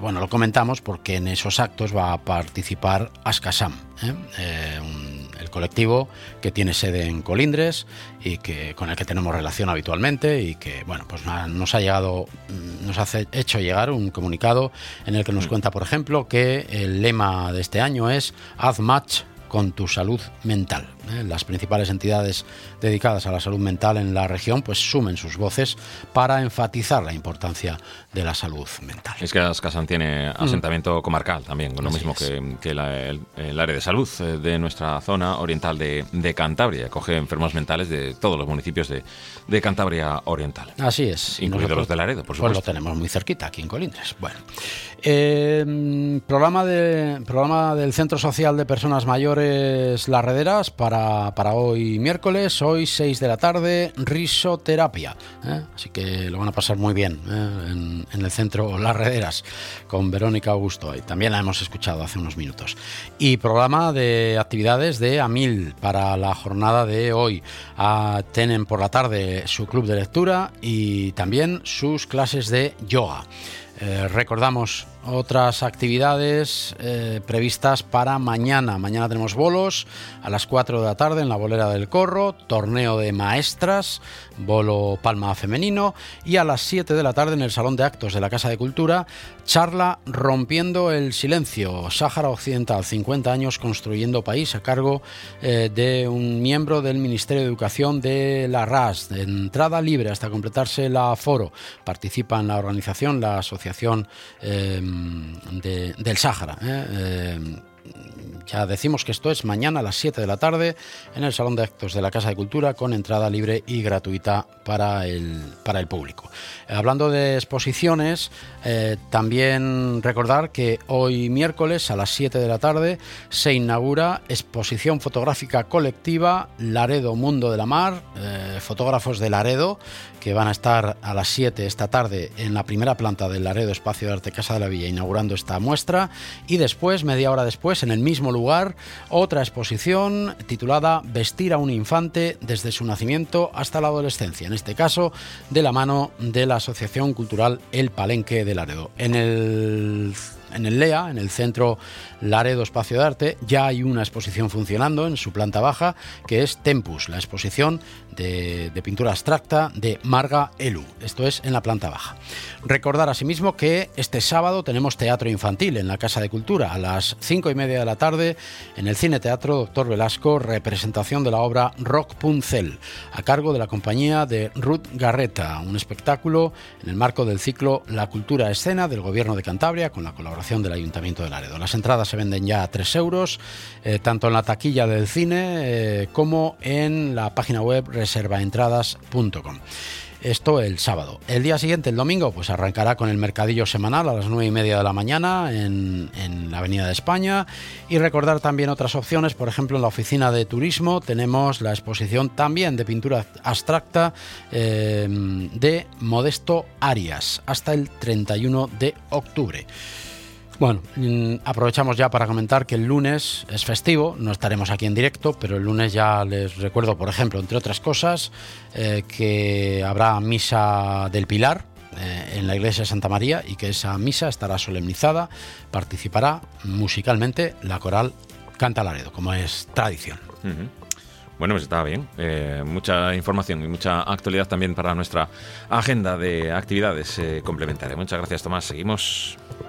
bueno, lo comentamos porque en esos actos va a participar Ascasam, el colectivo que tiene sede en Colindres y con el que tenemos relación habitualmente, y que, bueno, pues nos ha hecho llegar un comunicado en el que nos cuenta, por ejemplo, que el lema de este año es "Haz match con tu salud mental". Las principales entidades dedicadas a la salud mental en la región pues sumen sus voces para enfatizar la importancia de la salud mental. Es que Ascasam tiene asentamiento comarcal también, lo mismo que el área de salud de nuestra zona oriental de Cantabria. Coge enfermos mentales de todos los municipios de Cantabria Oriental. Así es. Incluidos los de Laredo, por supuesto. Pues lo tenemos muy cerquita, aquí en Colindres. Bueno, programa del Centro Social de Personas Mayores Larrederas para hoy miércoles, hoy 6 de la tarde, risoterapia, así que lo van a pasar muy bien en el centro Larrederas con Verónica Augusto, y también la hemos escuchado hace unos minutos. Y programa de actividades de AMIL para la jornada de hoy. Tienen por la tarde su club de lectura y también sus clases de yoga. Recordamos otras actividades previstas para mañana. Mañana tenemos bolos a las 4 de la tarde en la Bolera del Corro, torneo de maestras, bolo palma femenino, y a las 7 de la tarde en el Salón de Actos de la Casa de Cultura, charla Rompiendo el Silencio, Sáhara Occidental, 50 años construyendo país, a cargo de un miembro del Ministerio de Educación de la RAS, de entrada libre hasta completarse el aforo. Participa en la organización la Asociación del Sáhara. Ya decimos que esto es mañana a las 7 de la tarde en el Salón de Actos de la Casa de Cultura, con entrada libre y gratuita para el público. Hablando de exposiciones, también recordar que hoy miércoles a las 7 de la tarde se inaugura exposición fotográfica colectiva Laredo Mundo de la Mar, fotógrafos de Laredo, que van a estar a las 7 esta tarde en la primera planta del Laredo Espacio de Arte Casa de la Villa inaugurando esta muestra, y después, media hora después, en el mismo lugar, otra exposición titulada Vestir a un infante desde su nacimiento hasta la adolescencia, en este caso de la mano de la Asociación Cultural El Palenque de Laredo. En el LEA, en el Centro Laredo Espacio de Arte, ya hay una exposición funcionando en su planta baja, que es Tempus, la exposición de pintura abstracta de Marga Elu. Esto es en la planta baja. Recordar asimismo que este sábado tenemos teatro infantil en la Casa de Cultura a las 5:30 de la tarde en el Cine Teatro Doctor Velasco, representación de la obra Rock.Cel, a cargo de la compañía de Ruth Garreta, un espectáculo en el marco del ciclo La Cultura Escena del Gobierno de Cantabria, con la colaboración del Ayuntamiento de Laredo. Las entradas se venden ya a 3 euros, tanto en la taquilla del cine como en la página web reservaentradas.com. Esto el sábado. El día siguiente, el domingo, pues arrancará con el mercadillo semanal a las 9:30 de la mañana en la Avenida de España. Y recordar también otras opciones, por ejemplo, en la oficina de turismo tenemos la exposición también de pintura abstracta de Modesto Arias hasta el 31 de octubre. Bueno, aprovechamos ya para comentar que el lunes es festivo, no estaremos aquí en directo, pero el lunes ya les recuerdo, por ejemplo, entre otras cosas, que habrá misa del Pilar en la iglesia de Santa María, y que esa misa estará solemnizada, participará musicalmente la coral Canta Laredo, como es tradición. Bueno, pues está bien. Mucha información y mucha actualidad también para nuestra agenda de actividades complementarias. Muchas gracias, Tomás. Seguimos.